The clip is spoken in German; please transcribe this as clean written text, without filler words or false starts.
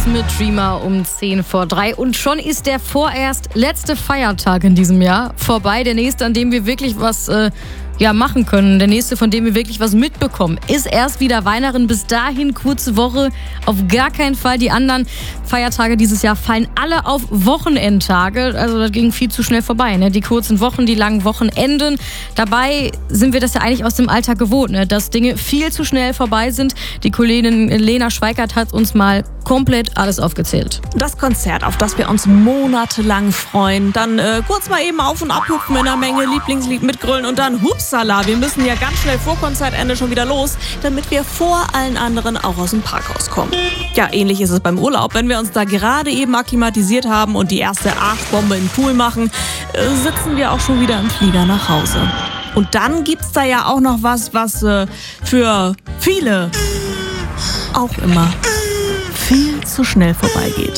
mit Dreamer um 2:10. Und schon ist der vorerst letzte Feiertag in diesem Jahr vorbei. Der nächste, an dem wir wirklich was machen können. Der nächste, von dem wir wirklich was mitbekommen, ist erst wieder Weihnachten. Bis dahin kurze Woche. Auf gar keinen Fall. Die anderen Feiertage dieses Jahr fallen alle auf Wochenendtage. Also das ging viel zu schnell vorbei. Ne? Die kurzen Wochen, die langen Wochenenden. Dabei sind wir das ja eigentlich aus dem Alltag gewohnt, ne? Dass Dinge viel zu schnell vorbei sind. Die Kollegin Lena Schweikert hat uns mal komplett alles aufgezählt. Das Konzert, auf das wir uns monatelang freuen. Dann kurz mal eben auf- und abhüpfen in einer Menge, Lieblingslied mitgrölen und dann hupsala, wir müssen ja ganz schnell vor Konzertende schon wieder los, damit wir vor allen anderen auch aus dem Parkhaus kommen. Ja, ähnlich ist es beim Urlaub. Wenn wir uns da gerade eben akklimatisiert haben und die erste Arschbombe im Pool machen, sitzen wir auch schon wieder im Flieger nach Hause. Und dann gibt's da ja auch noch was für viele auch immer viel zu schnell vorbeigeht.